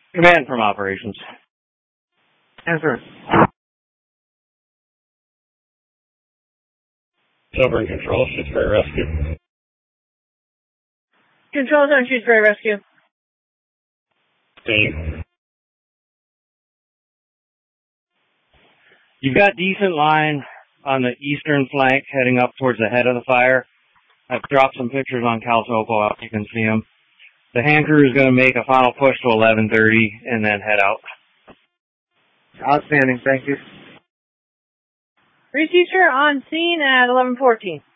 Command from operations. Answer. Silver Control, Shutesbury Rescue. Control Zone, Shutesbury Rescue. Steve. You've got decent line on the eastern flank heading up towards the head of the fire. I've dropped some pictures on CalTopo out. You can see them. The hand crew is going to make a final push to 11:30 and then head out. Outstanding, thank you. Researcher on scene at 11:14.